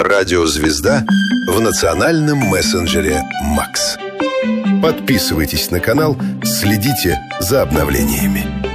Радиозвезда в национальном мессенджере «Макс». Подписывайтесь на канал, следите за обновлениями.